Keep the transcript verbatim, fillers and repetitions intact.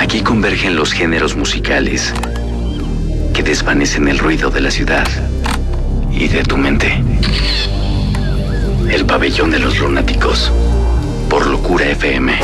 Aquí convergen los géneros musicales que desvanecen el ruido de la ciudad y de tu mente. El pabellón de los lunáticos, por Locura F M.